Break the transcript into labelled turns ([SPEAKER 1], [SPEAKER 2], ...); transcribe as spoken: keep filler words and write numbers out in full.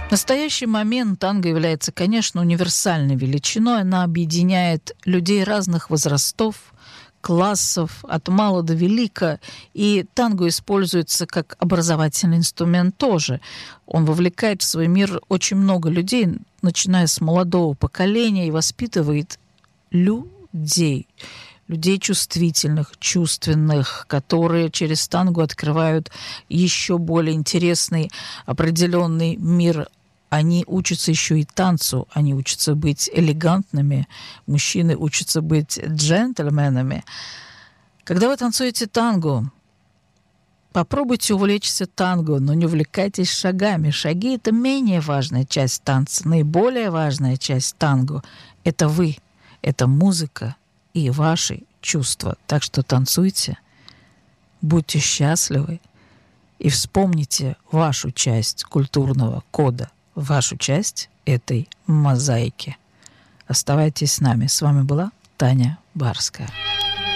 [SPEAKER 1] В настоящий момент танго является, конечно, универсальной величиной. Она объединяет людей разных возрастов, классов, от мала до велика. И танго используется как образовательный инструмент тоже. Он вовлекает в свой мир очень много людей, начиная с молодого поколения, и воспитывает людей. Людей чувствительных, чувственных, которые через танго открывают еще более интересный определенный мир. Они учатся еще и танцу, они учатся быть элегантными, мужчины учатся быть джентльменами. Когда вы танцуете танго, попробуйте увлечься танго, но не увлекайтесь шагами. Шаги — это менее важная часть танца. Наиболее важная часть танго — это вы, это музыка и ваши чувства. Так что танцуйте, будьте счастливы и вспомните вашу часть культурного кода, вашу часть этой мозаики. Оставайтесь с нами. С вами была Таня Барская.